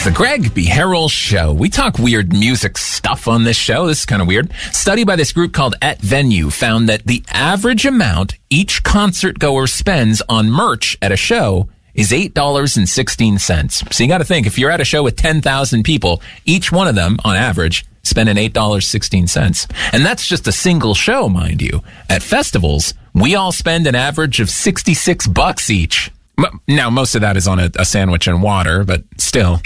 The Greg Beharrell Show. We talk weird music stuff on this show. This is kind of weird. Study by this group called At Venue found that the average amount each concert goer spends on merch at a show is $8.16. So you got to think, if you're at a show with 10,000 people, each one of them, on average, spending $8.16. And that's just a single show, mind you. At festivals, we all spend an average of $66 each. Now, most of that is on a sandwich and water, but still.